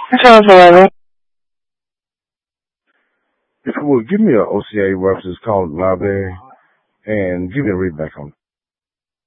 Sounds forever. If you would give me an OCA reference called library and give me a read back on it.